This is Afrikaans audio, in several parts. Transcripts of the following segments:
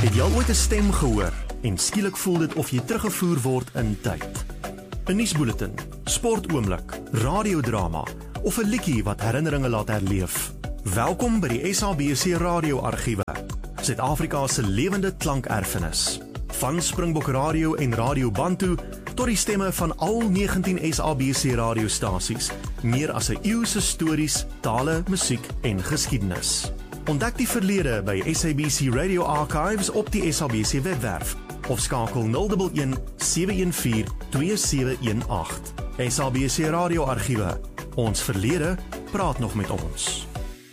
Het jy al ooit 'n stem gehoor en skielik voel dit of jy teruggevoer word in tyd? 'n Nuusbulletin, sportoomblik, radiodrama of 'n liedjie wat herinneringe laat herleef? Welkom by die SABC radioargiewe, Suid-Afrika se lewende klankerfenis. Van Springbok Radio en Radio Bantu tot die stemme van al 19 SABC radiostasies, meer as 'n eeu se stories, tale, musiek en geskiedenis. Ontdek die verlede by SABC Radio Archives op die SABC webwerf of skakel 011 714 2718. SABC Radio Argiewe. Ons verlede praat nog met ons.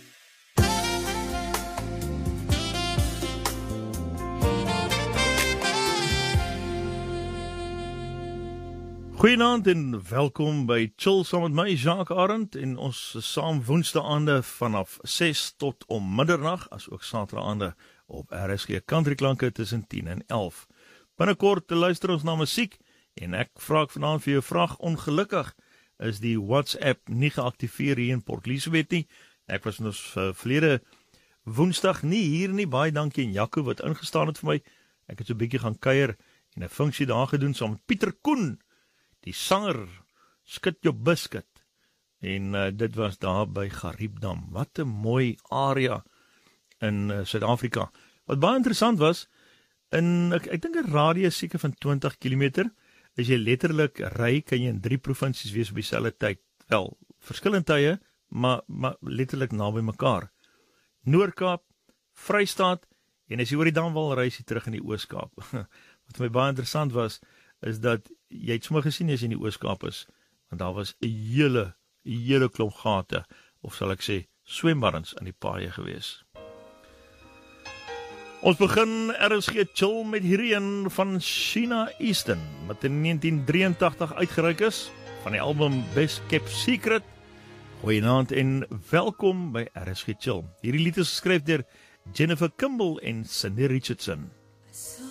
Goeienaand en welkom by Chill saam met my, Jacques Arend, en ons saam woensdaande vanaf 6 tot om middernag, as ook saterdaande op RSG Countryklanke tussen 10 en 11. Binnekort luister ons na musiek, en ek vra vanaand vir jou vraag, ongelukkig is die WhatsApp nie geactiveer hier in Port Elizabeth nie. Ek was ons verlede woensdag nie hier nie, baie dankie en Jaco wat ingestaan het vir my. Ek het so 'n bietjie gaan kuier en 'n funksie daar gedoen saam met Pieter Koen, die sanger, Skit Jou Biscuit, en dit was daar by Gariepdam. Wat 'n mooi area in Suid-Afrika. Wat baie interessant was, ek dink 'n radius seker van 20 km, as jy letterlik ry, kan jy in 3 provinsies wees op dieselfde tyd. Wel, verskillende tye, maar letterlik naby mekaar. Noord-Kaap, Vrystaat, en as jy oor die dam wil ry, is jy terug in die Oos-Kaap. Wat vir my baie interessant was, is dat jy het sommer gesien as jy in die Oos-Kaap is, want daar was 'n hele klomp gate, of sal ek sê, swembaddens in die paaie gewees. Ons begin RSG Chill met hierdie een van Sheena Easton, wat in 1983 uitgereik is, van die album Best Kept Secret. Goeienaand en welkom by RSG Chill. Hierdie lied is geskryf deur Jennifer Kimball en Cindy Richardson.